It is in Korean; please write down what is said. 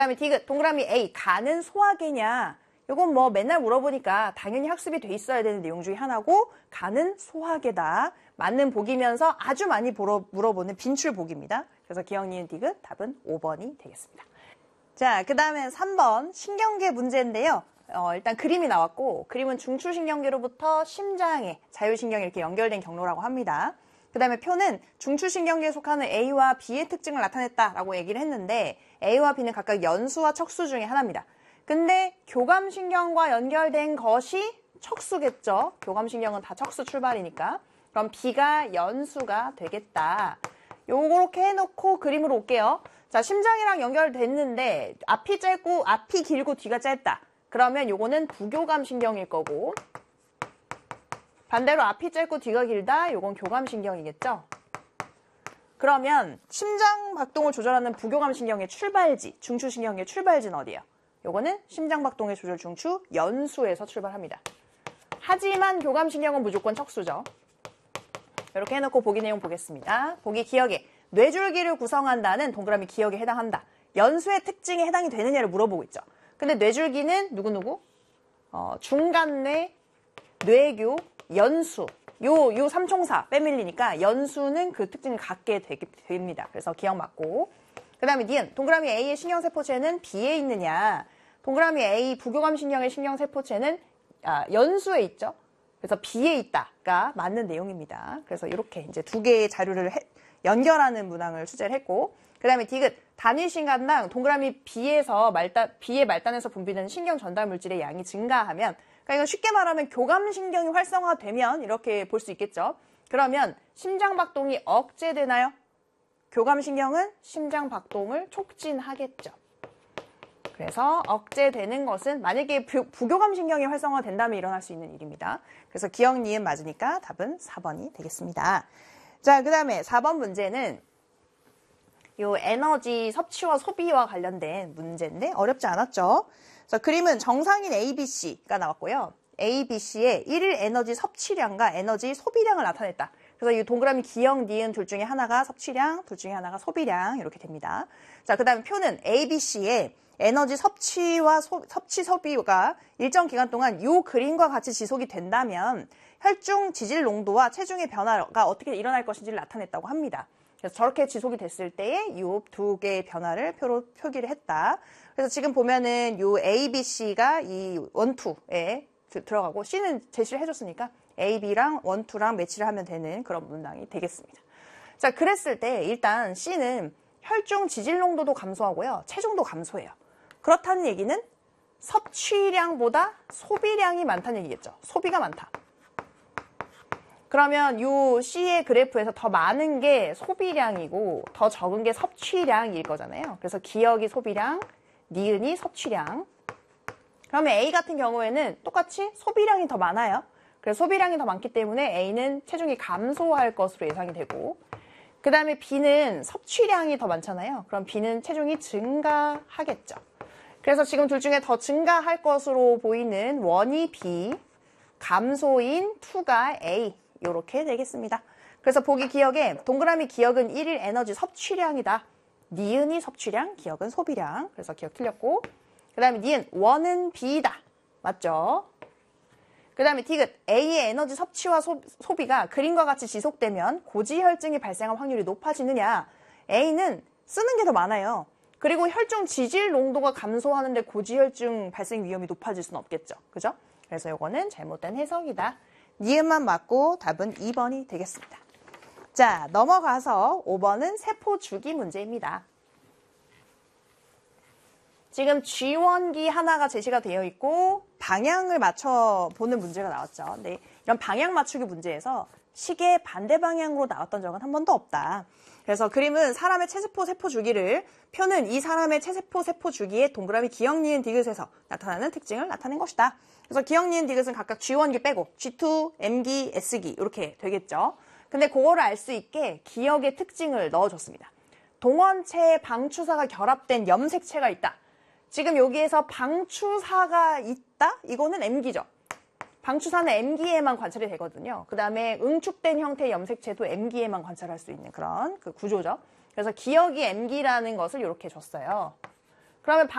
그다음에 디귿, 동그라미 A, 가는 소화계냐? 이건 뭐 맨날 물어보니까 당연히 학습이 돼 있어야 되는 내용 중에 하나고 가는 소화계다. 맞는 복이면서 아주 많이 물어보는 빈출 복입니다. 그래서 기억, 니은, 디귿 답은 5번이 되겠습니다. 자, 그 다음에 3번 신경계 문제인데요. 일단 그림이 나왔고 그림은 중추신경계로부터 심장에 자율신경이 이렇게 연결된 경로라고 합니다. 그 다음에 표는 중추신경계에 속하는 A와 B의 특징을 나타냈다라고 얘기를 했는데 A와 B는 각각 연수와 척수 중에 하나입니다. 근데 교감신경과 연결된 것이 척수겠죠. 교감신경은 다 척수 출발이니까. 그럼 B가 연수가 되겠다. 요렇게 해놓고 그림으로 올게요. 자, 심장이랑 연결됐는데 앞이 짧고 앞이 길고 뒤가 짧다. 그러면 요거는 부교감신경일 거고 반대로 앞이 짧고 뒤가 길다. 요건 교감신경이겠죠. 그러면 심장박동을 조절하는 부교감신경의 출발지, 중추신경의 출발지는 어디예요? 요거는 심장박동의 조절 중추 연수에서 출발합니다. 하지만 교감신경은 무조건 척수죠. 이렇게 해놓고 보기 내용 보겠습니다. 보기 기억에 뇌줄기를 구성한다는 동그라미 기억에 해당한다. 연수의 특징에 해당이 되느냐를 물어보고 있죠. 근데 뇌줄기는 누구누구? 중간뇌, 뇌교, 연수. 요 삼총사 빼밀리니까 연수는 그 특징을 갖게 됩니다. 그래서 기억 맞고. 그 다음에 니은, 동그라미 A의 신경세포체는 B에 있느냐. 동그라미 A 부교감신경의 신경세포체는 연수에 있죠. 그래서 B에 있다가 맞는 내용입니다. 그래서 이렇게 이제 두 개의 자료를 연결하는 문항을 출제를 했고, 그 다음에 디귿, 단위신간당 동그라미 B의 말단에서 분비되는 신경 전달 물질의 양이 증가하면, 그러니까 이건 쉽게 말하면 교감신경이 활성화되면 이렇게 볼 수 있겠죠. 그러면 심장박동이 억제되나요? 교감신경은 심장박동을 촉진하겠죠. 그래서 억제되는 것은 만약에 부교감신경이 활성화된다면 일어날 수 있는 일입니다. 그래서 기억, 니은 맞으니까 답은 4번이 되겠습니다. 자, 그 다음에 4번 문제는 요 에너지 섭취와 소비와 관련된 문제인데 어렵지 않았죠? 그래서 그림은 정상인 ABC가 나왔고요. ABC의 1일 에너지 섭취량과 에너지 소비량을 나타냈다. 그래서 이 동그라미 기억, 니은 둘 중에 하나가 섭취량, 둘 중에 하나가 소비량 이렇게 됩니다. 자, 그 다음에 표는 ABC의 에너지 섭취와 소비가 일정 기간 동안 이 그림과 같이 지속이 된다면 혈중 지질 농도와 체중의 변화가 어떻게 일어날 것인지를 나타냈다고 합니다. 그래서 저렇게 지속이 됐을 때에 이 두 개의 변화를 표로 표기를 했다. 그래서 지금 보면은 이 A, B, C가 이 1, 2에 들어가고 C는 제시를 해줬으니까 A, B랑 1, 2랑 매치를 하면 되는 그런 문항이 되겠습니다. 자, 그랬을 때 일단 C는 혈중 지질 농도도 감소하고요. 체중도 감소해요. 그렇다는 얘기는 섭취량보다 소비량이 많다는 얘기겠죠. 소비가 많다. 그러면 이 C의 그래프에서 더 많은 게 소비량이고 더 적은 게 섭취량일 거잖아요. 그래서 기억이 소비량, 니은이 섭취량. 그러면 A 같은 경우에는 똑같이 소비량이 더 많아요. 그래서 소비량이 더 많기 때문에 A는 체중이 감소할 것으로 예상이 되고, 그 다음에 B는 섭취량이 더 많잖아요. 그럼 B는 체중이 증가하겠죠. 그래서 지금 둘 중에 더 증가할 것으로 보이는 1이 B, 감소인 2가 A 이렇게 되겠습니다. 그래서 보기 기억에 동그라미 기억은 1일 에너지 섭취량이다. 니은이 섭취량, 기억은 소비량. 그래서 기억 틀렸고, 그 다음에 니은 1은 B다. 맞죠? 그 다음에 디귿, A의 에너지 섭취와 소비가 그림과 같이 지속되면 고지혈증이 발생할 확률이 높아지느냐. A는 쓰는 게 더 많아요. 그리고 혈중 지질 농도가 감소하는데 고지혈증 발생 위험이 높아질 수는 없겠죠. 그죠? 그래서 이거는 잘못된 해석이다. 니은만 맞고 답은 2번이 되겠습니다. 자, 넘어가서 5번은 세포 주기 문제입니다. 지금 G1기 하나가 제시가 되어 있고 방향을 맞춰보는 문제가 나왔죠. 근데 이런 방향 맞추기 문제에서 시계 반대 방향으로 나왔던 적은 한 번도 없다. 그래서 그림은 사람의 체세포 세포 주기를, 표는 이 사람의 체세포 세포 주기의 동그라미 기억, 니은, 디귿에서 나타나는 특징을 나타낸 것이다. 그래서 기억, 니은, 디귿은 각각 G1기 빼고 G2, M기, S기 이렇게 되겠죠. 근데 그거를 알 수 있게 기억의 특징을 넣어줬습니다. 동원체에 방추사가 결합된 염색체가 있다. 지금 여기에서 방추사가 있다? 이거는 M기죠. 방추사는 M기에만 관찰이 되거든요. 그 다음에 응축된 형태의 염색체도 M기에만 관찰할 수 있는 그런 그 구조죠. 그래서 기억이 M기라는 것을 이렇게 줬어요. 그러면